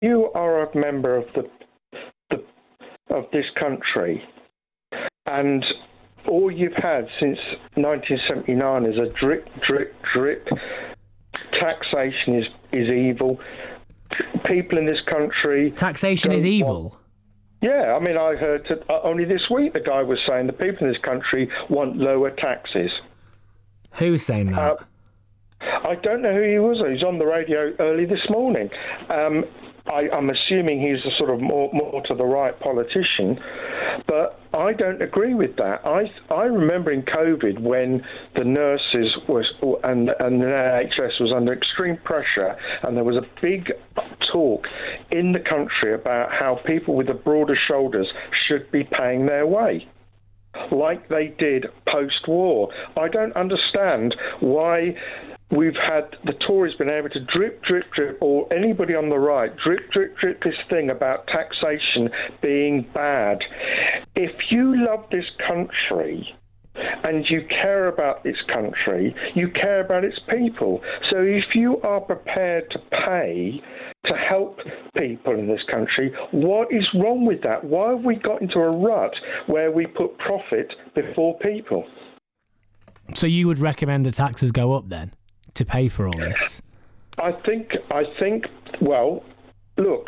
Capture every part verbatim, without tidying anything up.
you are a member of the, the of this country, and all you've had since nineteen seventy-nine is a drip, drip, drip. Taxation is, is evil. People in this country... Taxation is evil? Want, yeah, I mean, I heard to, uh, only this week the guy was saying the people in this country want lower taxes. Who's saying that? Uh, I don't know who he was. He was on the radio early this morning. Um, I, I'm assuming he's a sort of more, more to the right politician, but I don't agree with that. I I remember in COVID when the nurses was and and the N H S was under extreme pressure, and there was a big talk in the country about how people with the broader shoulders should be paying their way, like they did post-war. I don't understand why we've had the Tories been able to drip, drip, drip, or anybody on the right, drip, drip, drip this thing about taxation being bad. If you love this country and you care about this country, you care about its people. So if you are prepared to pay to help people in this country, what is wrong with that? Why have we got into a rut where we put profit before people? So you would recommend the taxes go up then, to pay for all this? I think, I think, well, look,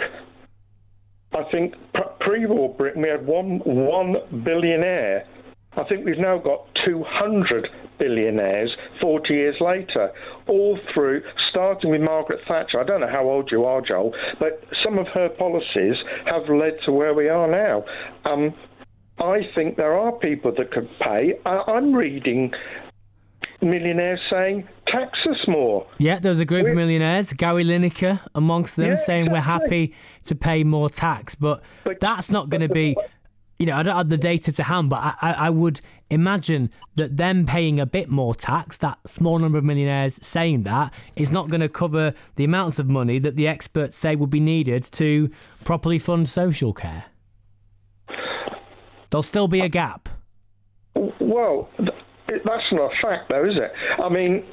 I think pre-war Britain, we had one, one billionaire. I think we've now got two hundred billionaires forty years later, all through, starting with Margaret Thatcher. I don't know how old you are, Joel, but some of her policies have led to where we are now. Um, I think there are people that could pay. I, I'm reading millionaires saying, tax us more. Yeah, there's a group we're, of millionaires, Gary Lineker amongst them, yeah, saying exactly. We're happy to pay more tax, but, but that's not going to be... You know, I don't have the data to hand, but I, I would imagine that them paying a bit more tax, that small number of millionaires saying that, is not going to cover the amounts of money that the experts say would be needed to properly fund social care. There'll still be a gap. Well, that's not a fact, though, is it? I mean,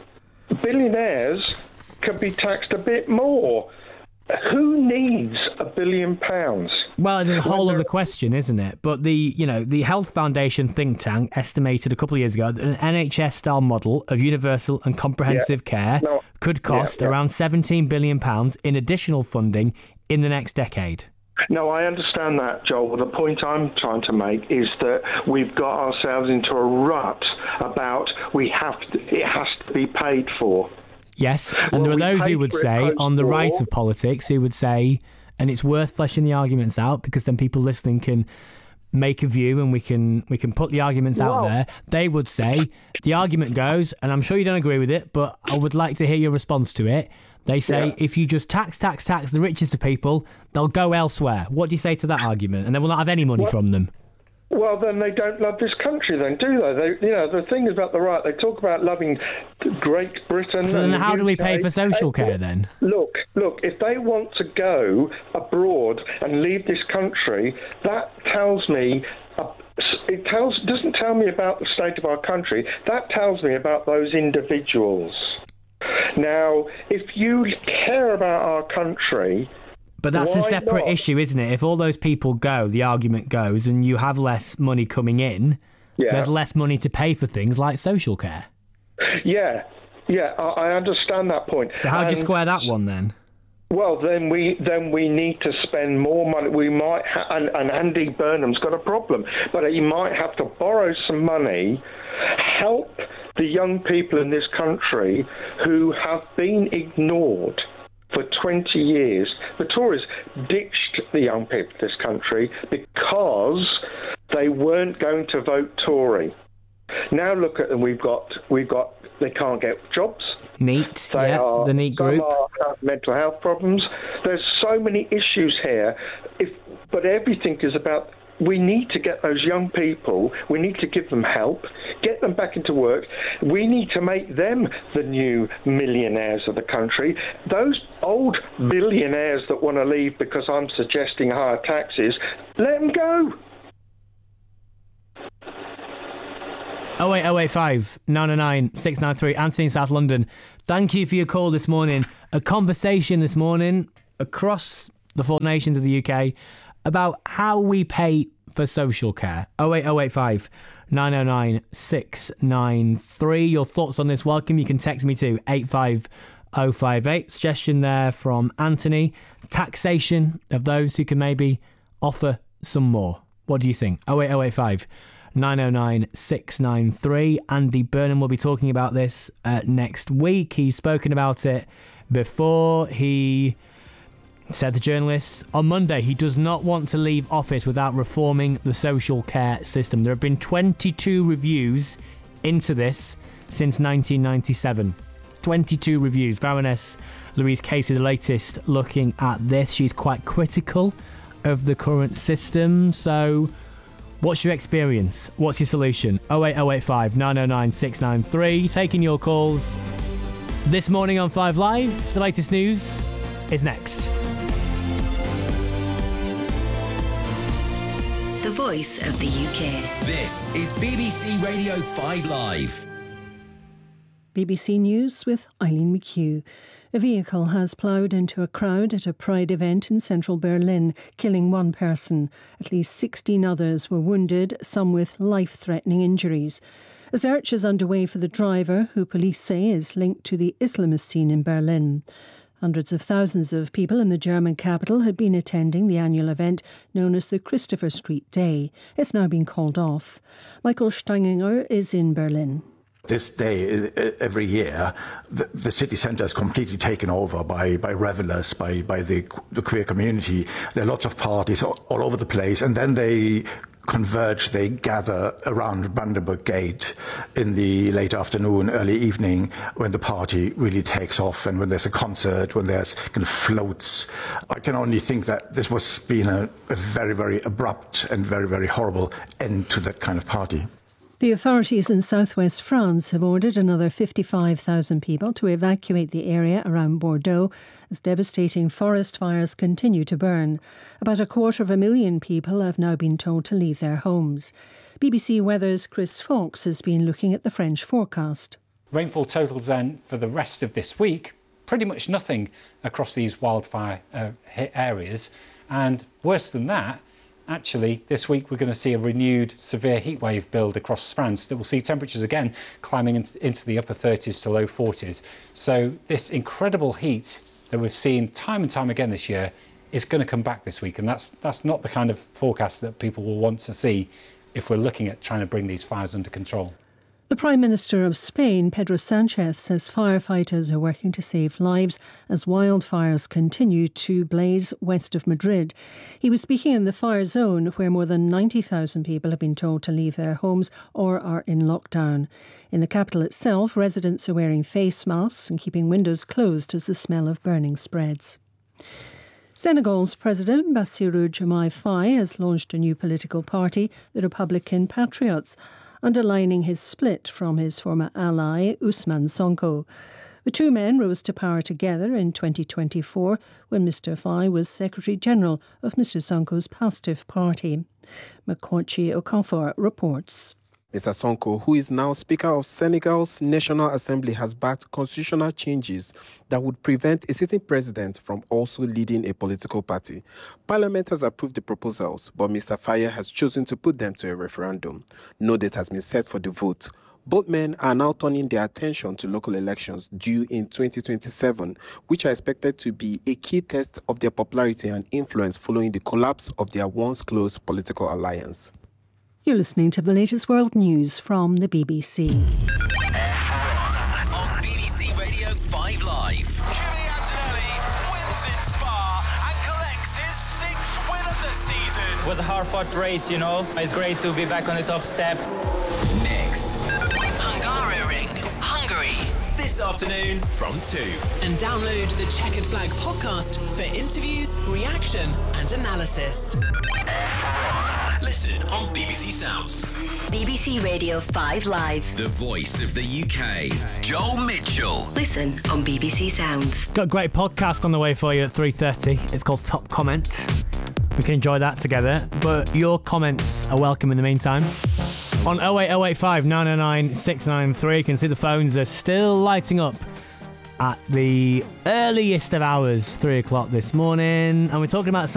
billionaires could be taxed a bit more. Who needs a billion pounds? Well, it's a whole other question, isn't it? But the, you know, the Health Foundation think tank estimated a couple of years ago that an N H S-style model of universal and comprehensive yeah. care no. could cost yeah, yeah. around seventeen billion pounds in additional funding in the next decade. No, I understand that, Joel. The point I'm trying to make is that we've got ourselves into a rut about we have to, it has to be paid for. Yes, and well, there are those who would say, on the right of politics, who would say, and it's worth fleshing the arguments out because then people listening can make a view and we can we can put the arguments well, out there. They would say, the argument goes, and I'm sure you don't agree with it, but I would like to hear your response to it. They say, yeah. if you just tax, tax, tax the richest of people, they'll go elsewhere. What do you say to that argument? And they will not have any money what? from them. Well, then they don't love this country, then, do they? They, you know, the thing is about the right. They talk about loving Great Britain. So then, how U K. do we pay for social care then? Look, look. If they want to go abroad and leave this country, that tells me. Uh, it tells doesn't tell me about the state of our country. That tells me about those individuals. Now, if you care about our country. But that's Why a separate not? issue, isn't it? If all those people go, the argument goes, and you have less money coming in, yeah. there's less money to pay for things like social care. Yeah, yeah, I, I understand that point. So how do you square that one then? Well, then we then we need to spend more money. We might, ha- and, and Andy Burnham's got a problem, but he might have to borrow some money, help the young people in this country who have been ignored for twenty years. The Tories ditched the young people of this country because they weren't going to vote Tory. Now look at them. We've got, we've got. They can't get jobs. NEAT, they yeah, are, the NEAT group. Some are, have mental health problems. There's so many issues here. If, but everything is about. We need to get those young people, we need to give them help, get them back into work. We need to make them the new millionaires of the country. Those old billionaires that want to leave because I'm suggesting higher taxes, let them go. oh eight oh eight five, nine oh nine, six nine three, Anthony in South London. Thank you for your call this morning. A conversation this morning across the four nations of the U K, about how we pay for social care. oh eight oh eight five nine oh nine six nine three. Your thoughts on this welcome. You can text me to eight five oh five eight. Suggestion there from Anthony. Taxation of those who can maybe offer some more. What do you think? oh eight oh eight five nine oh nine six nine three. Andy Burnham will be talking about this uh, next week. He's spoken about it before. He said to journalists on Monday he does not want to leave office without reforming the social care system. There have been twenty-two reviews into this since nineteen ninety-seven. twenty-two reviews. Baroness Louise Casey, the latest, looking at this. She's quite critical of the current system. So what's your experience? What's your solution? oh eight oh eight five nine oh nine six nine three. Taking your calls this morning on Five Live. The latest news is next. The voice of the U K. This is B B C Radio five Live. B B C News with Eileen McHugh. A vehicle has ploughed into a crowd at a Pride event in central Berlin, killing one person. At least sixteen others were wounded, some with life-threatening injuries. A search is underway for the driver, who police say is linked to the Islamist scene in Berlin. Hundreds of thousands of people in the German capital had been attending the annual event known as the Christopher Street Day. It's now been called off. Michael Stanginger is in Berlin. This day, every year, the, the city centre is completely taken over by, by revellers, by, by the, the queer community. There are lots of parties all, all over the place, and then they converge, they gather around Brandenburg Gate in the late afternoon, early evening, when the party really takes off and when there's a concert, when there's kind of floats. I can only think that this was been a, a very, very abrupt and very, very horrible end to that kind of party. The authorities in southwest France have ordered another fifty-five thousand people to evacuate the area around Bordeaux as devastating forest fires continue to burn. About a quarter of a million people have now been told to leave their homes. B B C Weather's Chris Fox has been looking at the French forecast. Rainfall totals then for the rest of this week, pretty much nothing across these wildfire uh, hit areas. And worse than that, actually, this week we're going to see a renewed severe heatwave build across France that will see temperatures again climbing into the upper thirties to low forties. So this incredible heat that we've seen time and time again this year is going to come back this week, and that's that's not the kind of forecast that people will want to see if we're looking at trying to bring these fires under control. The Prime Minister of Spain, Pedro Sánchez, says firefighters are working to save lives as wildfires continue to blaze west of Madrid. He was speaking in the fire zone where more than ninety thousand people have been told to leave their homes or are in lockdown. In the capital itself, residents are wearing face masks and keeping windows closed as the smell of burning spreads. Senegal's President Bassirou Diomaye Faye has launched a new political party, the Republican Patriots, underlining his split from his former ally Ousmane Sonko. The two men rose to power together in twenty twenty-four when Mister Faye was Secretary-General of Mister Sonko's Pastef party. Makwachi Okafor reports. Mister Sonko, who is now Speaker of Senegal's National Assembly, has backed constitutional changes that would prevent a sitting president from also leading a political party. Parliament has approved the proposals, but Mister Faye has chosen to put them to a referendum. No date has been set for the vote. Both men are now turning their attention to local elections due in twenty twenty-seven, which are expected to be a key test of their popularity and influence following the collapse of their once close political alliance. You're listening to the latest world news from the B B C. On B B C Radio five Live. Kimi Antonelli wins in Spa and collects his sixth win of the season. It was a hard-fought race, you know. It's great to be back on the top step. Next. Hungaroring, Hungary. This afternoon from two. And download the Checkered Flag podcast for interviews, reaction and analysis. Listen on B B C Sounds. B B C Radio five Live. The voice of the U K. Joel Mitchell. Listen on B B C Sounds. Got a great podcast on the way for you at three thirty. It's called Top Comment. We can enjoy that together, but your comments are welcome in the meantime. On oh eight oh eight five nine oh nine six nine three, you can see the phones are still lighting up at the earliest of hours, three o'clock this morning, and we're talking about